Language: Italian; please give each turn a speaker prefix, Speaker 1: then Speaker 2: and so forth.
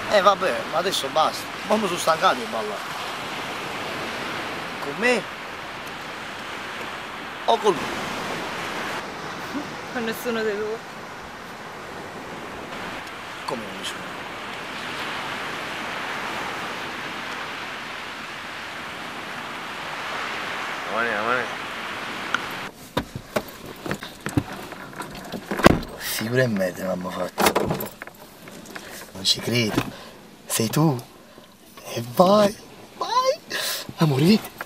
Speaker 1: Vabbè, ma adesso basta. Ma mi sono stancato di ballare. Con me? O con lui?
Speaker 2: Con nessuno dei due.
Speaker 1: Come non nessuno?
Speaker 3: Amane.
Speaker 1: Figura in me te l'abbiamo fatto. Non ci credo. Sei tu. E vai. Amore, vieni.